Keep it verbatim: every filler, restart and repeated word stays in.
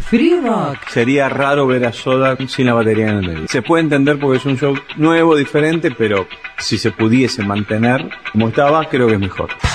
Free Rock. Sería raro ver a Soda sin la batería en el medio. Se puede entender porque es un show nuevo, diferente, pero si se pudiese mantener como estaba, creo que es mejor.